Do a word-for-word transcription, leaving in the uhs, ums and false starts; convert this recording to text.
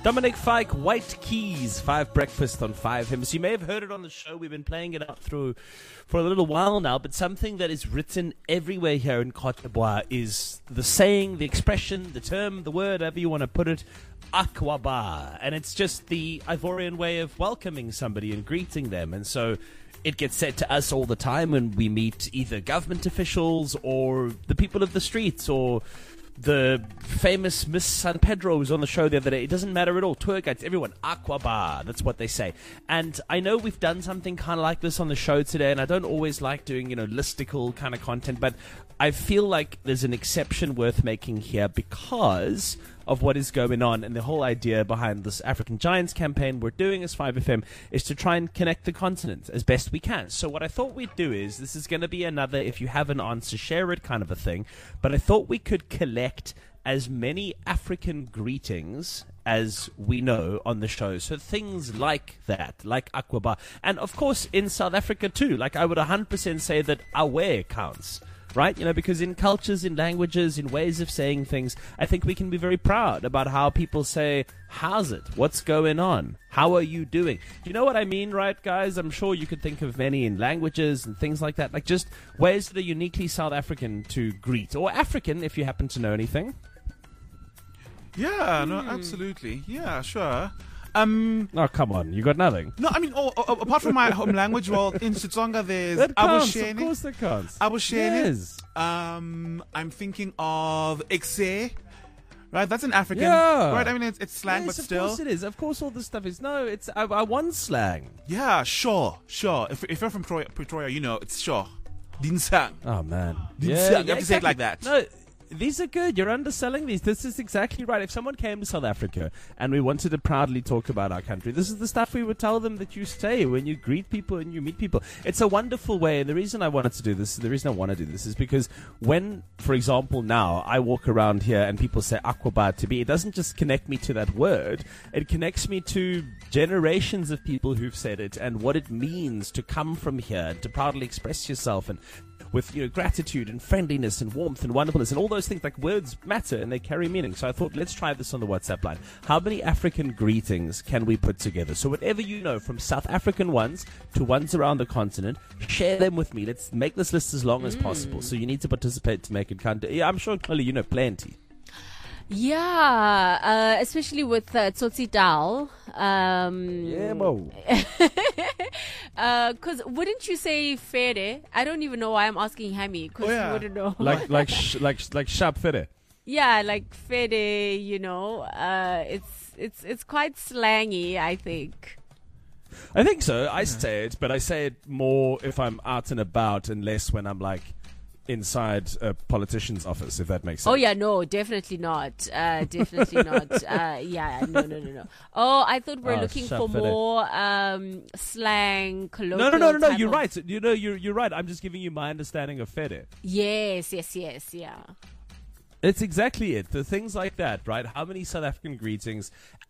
Dominic Fike, White Keys, Five Breakfast on Five Hymns. You may have heard it on the show. We've been playing it up through for a little while now, but something that is written everywhere here in Cote d'Ivoire is the saying, the expression, the term, the word, however you want to put it, Akwaba. And it's just the Ivorian way of welcoming somebody and greeting them. And so it gets said to us all the time when we meet either government officials or the people of the streets or the famous Miss San Pedro was on the show the other day. It doesn't matter at all. Tour guides, everyone, Akwaba. That's what they say. And I know we've done something kind of like this on the show today, and I don't always like doing, you know, listicle kind of content, but I feel like there's an exception worth making here because of what is going on, and the whole idea behind this African Giants campaign we're doing as five F M is to try and connect the continent as best we can. So what I thought we'd do is, this is going to be another if you have an answer, share it kind of a thing, but I thought we could collect as many African greetings as we know on the show. So things like that, like Akwaba. And of course in South Africa too, like I would one hundred percent say that Awe counts. Right? You know, because in cultures, in languages, in ways of saying things, I think we can be very proud about how people say, how's it? What's going on? How are you doing? Do you know what I mean, right, guys? I'm sure you could think of many in languages and things like that. Like just ways that are uniquely South African to greet. Or African, if you happen to know anything. Yeah, no, absolutely. Yeah, sure. Um, oh, come on. You got nothing. No, I mean, oh, oh, apart from my home language, well, in Setsonga, there's that counts, Abushene. Of course that counts. Abushene. Yes. Um, I'm thinking of Exe. Right, that's an African. Yeah. Right, I mean, it's, it's slang, yes, but still. Of course it is. Of course all this stuff is. No, it's I, I want slang. Yeah, sure, sure. If, if you're from Pretoria, Pretoria, you know, it's sure. Dinsang. Oh, man. Dinsang. Yeah, you yeah, have to exactly. say it like that. No. These are good. You're underselling these. This is exactly right. If someone came to South Africa and we wanted to proudly talk about our country, this is the stuff we would tell them that you say when you greet people and you meet people. It's a wonderful way. And the reason I wanted to do this, the reason I want to do this is because when, for example, now I walk around here and people say Akwaba to me, it doesn't just connect me to that word. It connects me to generations of people who've said it and what it means to come from here, to proudly express yourself and with, you know, gratitude and friendliness and warmth and wonderfulness and all those things. Like words matter and they carry meaning. So I thought, let's try this on the WhatsApp line. How many African greetings can we put together? So whatever you know, from South African ones to ones around the continent, share them with me. Let's make this list as long as Mm. possible. So you need to participate to make it count. Yeah, I'm sure, Chloe, you know plenty. Yeah, uh, especially with uh, Tsotsi Dal. Um, Yeah, bo. Because uh, wouldn't you say Fede? I don't even know why I'm asking Hammy, because Oh, yeah. you wouldn't know. Like, like, sh- like, like sharp fede. Yeah, like Fede, you know. Uh, it's, it's, it's quite slangy, I think. I think so. I say it, but I say it more if I'm out and about and less when I'm like inside a politician's office, if that makes sense. Oh, yeah, no, definitely not. Uh, definitely not. Uh, yeah, no, no, no, no. Oh, I thought we we're Oh, looking shut for for that. more um, slang, colloquial. No, no, no, no, no. type You're of- right. You know, you're you're right. I'm just giving you my understanding of fede. Yes, yes, yes, yeah. It's exactly it. The things like that, right? How many South African greetings?